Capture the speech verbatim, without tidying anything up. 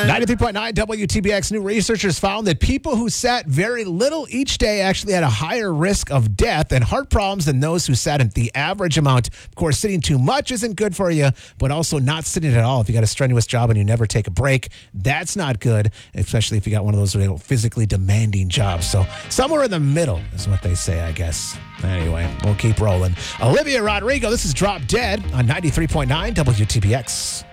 nine. ninety-three point nine W T B X. New researchers found that people who sat very little each day actually had a higher risk of death and heart problems than those who sat at the average amount. Of course, sitting too much isn't good for you, but also not sitting at all. If you got a strenuous job and you never take a break, that's not good, especially if you got one of those you know, physically demanding jobs. So somewhere in the middle is what they say, I guess. Anyway, we'll keep rolling. Olivia Rodrigo, this is Drop Dead on ninety-three point nine W T B X.